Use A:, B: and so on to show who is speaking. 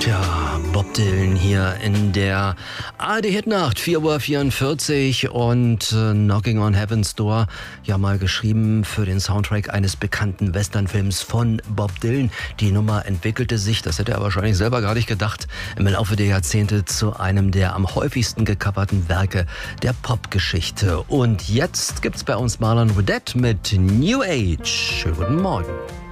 A: Tja, Bob Dylan hier in der ARD-Hitnacht, 4:44 Uhr und Knocking on Heaven's Door, ja mal geschrieben für den Soundtrack eines bekannten Westernfilms von Bob Dylan. Die Nummer entwickelte sich, das hätte er wahrscheinlich selber gar nicht gedacht, im Laufe der Jahrzehnte zu einem der am häufigsten gecoverten Werke der Popgeschichte. Und jetzt gibt's bei uns Marlon Widett mit New Age. Schönen guten Morgen.